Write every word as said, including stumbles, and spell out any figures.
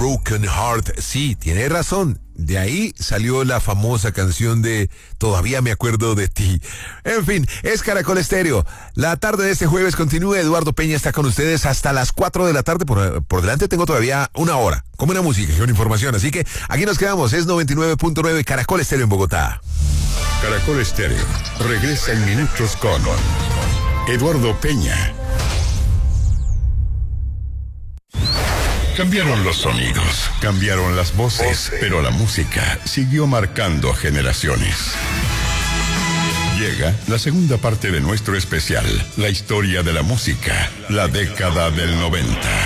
Broken Heart. Sí, tiene razón. De ahí salió la famosa canción de Todavía me acuerdo de ti. En fin, es Caracol Estéreo. La tarde de este jueves continúa. Eduardo Peña está con ustedes hasta las cuatro de la tarde. Por, por delante tengo todavía una hora. Con buena música y con información. Así que aquí nos quedamos. Es noventa y nueve punto nueve Caracol Estéreo en Bogotá. Caracol Estéreo regresa en minutos con Eduardo Peña. Cambiaron los sonidos, cambiaron las voces, pero la música siguió marcando generaciones. Llega la segunda parte de nuestro especial, la historia de la música, la década del noventa.